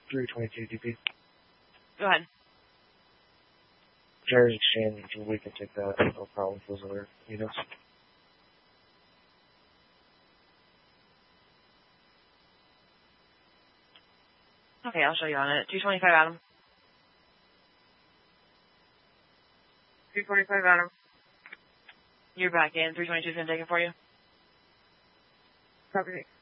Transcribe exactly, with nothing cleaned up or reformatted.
three twenty-two D P. Go ahead. Carriage exchange, we can take that. No problem with those other units. Okay, I'll show you on it. two twenty-five Adam. three forty-five Adam. You're back in. three twenty-two is going to take it for you. Copy.